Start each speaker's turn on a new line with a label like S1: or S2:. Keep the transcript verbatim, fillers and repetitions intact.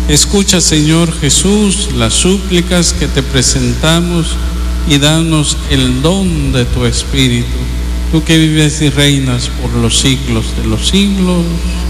S1: Escucha, Señor Jesús, las súplicas que te presentamos y danos el don de tu Espíritu, tú que vives y reinas por los siglos de los siglos.